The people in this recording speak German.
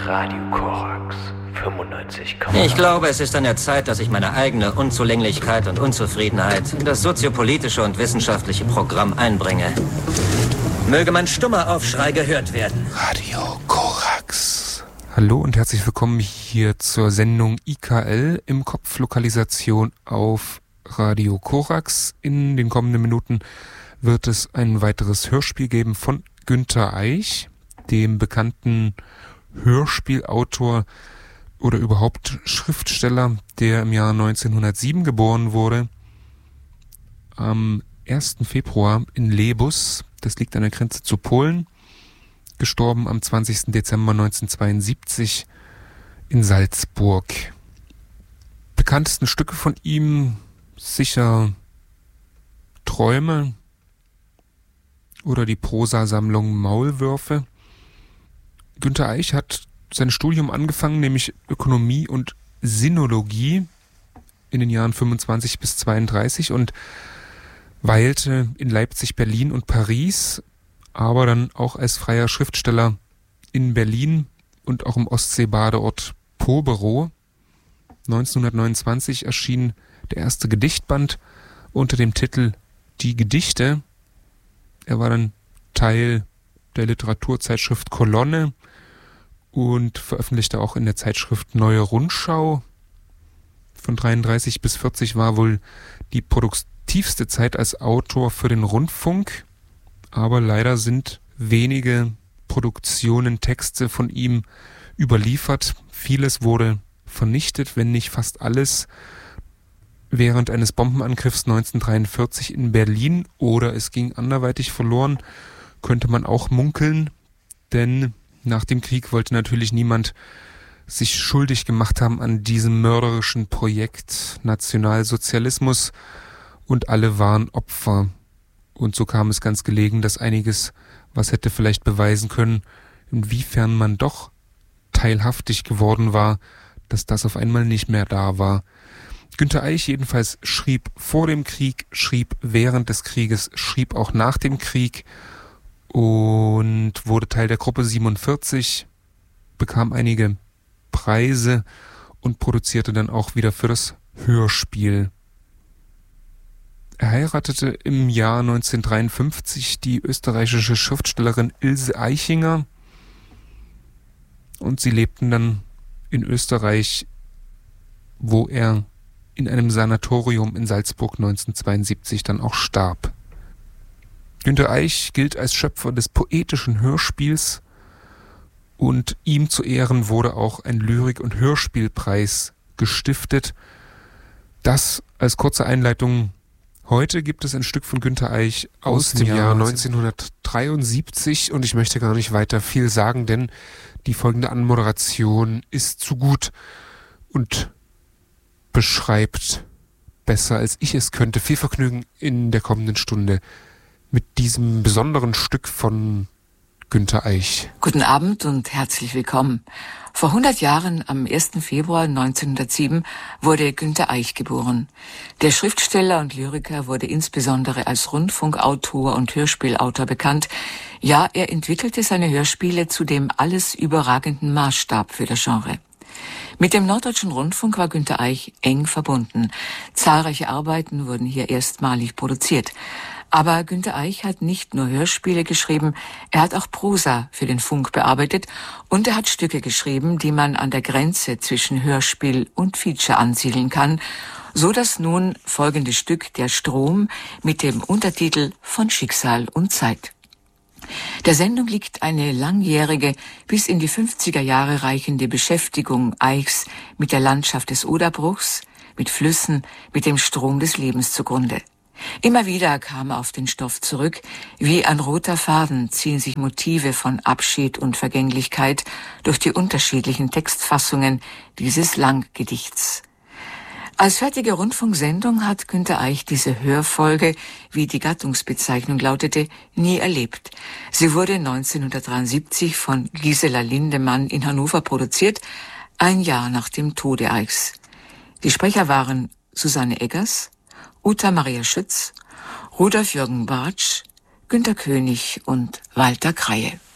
Radio Korax 95. Ich glaube, es ist an der Zeit, dass ich meine eigene Unzulänglichkeit und Unzufriedenheit in das soziopolitische und wissenschaftliche Programm einbringe. Möge mein stummer Aufschrei gehört werden. Radio Korax. Hallo und herzlich willkommen hier zur Sendung IKL im Kopf Lokalisation auf Radio Korax. In den kommenden Minuten wird es ein weiteres Hörspiel geben von Günter Eich, dem bekannten Hörspielautor oder überhaupt Schriftsteller, der im Jahr 1907 geboren wurde. Am 1. Februar in Lebus, das liegt an der Grenze zu Polen, gestorben am 20. Dezember 1972 in Salzburg. Bekanntesten Stücke von ihm sicher Träume oder die Prosasammlung Maulwürfe. Günter Eich hat sein Studium angefangen, nämlich Ökonomie und Sinologie in den Jahren 25 bis 32 und weilte in Leipzig, Berlin und Paris, aber dann auch als freier Schriftsteller in Berlin und auch im Ostseebadeort Poberow. 1929 erschien der erste Gedichtband unter dem Titel Die Gedichte. Er war dann Teil der Literaturzeitschrift Kolonne und veröffentlichte auch in der Zeitschrift Neue Rundschau. Von 33 bis 40 war wohl die produktivste Zeit als Autor für den Rundfunk, aber leider sind wenige Produktionen, Texte von ihm überliefert. Vieles wurde vernichtet, wenn nicht fast alles, während eines Bombenangriffs 1943 in Berlin, oder es ging anderweitig verloren, könnte man auch munkeln, denn nach dem Krieg wollte natürlich niemand sich schuldig gemacht haben an diesem mörderischen Projekt Nationalsozialismus und alle waren Opfer. Und so kam es ganz gelegen, dass einiges, was hätte vielleicht beweisen können, inwiefern man doch teilhaftig geworden war, dass das auf einmal nicht mehr da war. Günter Eich jedenfalls schrieb vor dem Krieg, schrieb während des Krieges, schrieb auch nach dem Krieg und wurde Teil der Gruppe 47, bekam einige Preise und produzierte dann auch wieder für das Hörspiel. Er heiratete im Jahr 1953 die österreichische Schriftstellerin Ilse Aichinger und sie lebten dann in Österreich, wo er in einem Sanatorium in Salzburg 1972 dann auch starb. Günter Eich gilt als Schöpfer des poetischen Hörspiels und ihm zu Ehren wurde auch ein Lyrik- und Hörspielpreis gestiftet. Das als kurze Einleitung. Heute gibt es ein Stück von Günter Eich aus dem Jahr 1973 und ich möchte gar nicht weiter viel sagen, denn die folgende Anmoderation ist zu gut und beschreibt besser als ich es könnte. Viel Vergnügen in der kommenden Stunde mit diesem besonderen Stück von Günter Eich. Guten Abend und herzlich willkommen. Vor 100 Jahren, am 1. Februar 1907, wurde Günter Eich geboren. Der Schriftsteller und Lyriker wurde insbesondere als Rundfunkautor und Hörspielautor bekannt. Ja, er entwickelte seine Hörspiele zu dem alles überragenden Maßstab für das Genre. Mit dem Norddeutschen Rundfunk war Günter Eich eng verbunden. Zahlreiche Arbeiten wurden hier erstmalig produziert. Aber Günter Eich hat nicht nur Hörspiele geschrieben, er hat auch Prosa für den Funk bearbeitet und er hat Stücke geschrieben, die man an der Grenze zwischen Hörspiel und Feature ansiedeln kann, so dass nun folgendes Stück Der Strom mit dem Untertitel Von Schicksal und Zeit. Der Sendung liegt eine langjährige, bis in die 50er Jahre reichende Beschäftigung Eichs mit der Landschaft des Oderbruchs, mit Flüssen, mit dem Strom des Lebens zugrunde. Immer wieder kam er auf den Stoff zurück, wie ein roter Faden ziehen sich Motive von Abschied und Vergänglichkeit durch die unterschiedlichen Textfassungen dieses Langgedichts. Als fertige Rundfunksendung hat Günter Eich diese Hörfolge, wie die Gattungsbezeichnung lautete, nie erlebt. Sie wurde 1973 von Gisela Lindemann in Hannover produziert, ein Jahr nach dem Tode Eichs. Die Sprecher waren Susanne Eggers, Uta Maria Schütz, Rudolf Jürgen Bartsch, Günter König und Walter Kreie.